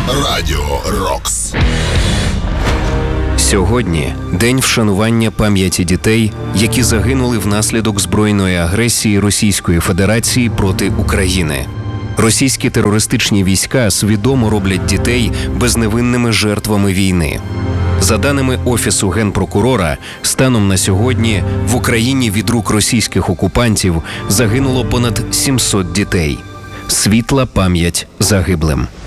Радіо Рокс. Сьогодні – день вшанування пам'яті дітей, які загинули внаслідок збройної агресії Російської Федерації проти України. Російські терористичні війська свідомо роблять дітей безневинними жертвами війни. За даними Офісу Генпрокурора, станом на сьогодні в Україні від рук російських окупантів загинуло понад 700 дітей. Світла пам'ять загиблим.